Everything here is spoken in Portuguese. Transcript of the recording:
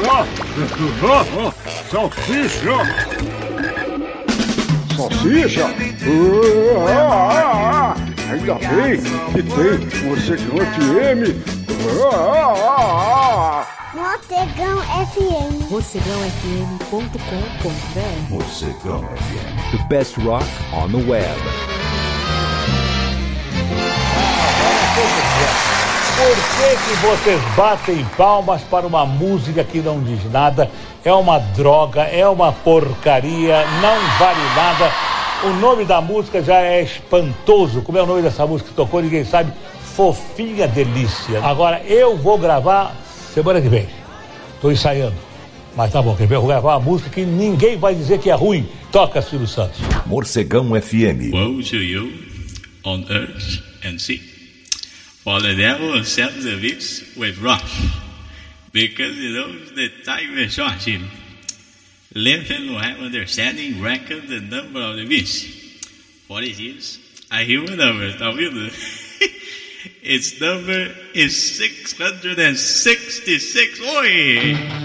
Salsicha! Salsicha? Ainda bem que tem Morcegão FM. Morcegão FM. MorcegãoFM.com.br. Morcegão FM. The best rock on the web. Por que vocês batem palmas para uma música que não diz nada? É uma droga, é uma porcaria, não vale nada. O nome da música já é espantoso. Como é o nome dessa música que tocou? Ninguém sabe. Fofinha Delícia. Agora eu vou gravar semana que vem. Estou ensaiando. Mas tá bom, quer ver? Eu vou gravar uma música que ninguém vai dizer que é ruim. Toca, Silvio Santos. Morcegão FM. Woe to you on earth and sea. For the devil sends the beast with wrath, because he knows the time is short. Let him who have understanding reckon the number of the beast. For it is a human number, tá ouvindo? Its number is 666. Oi!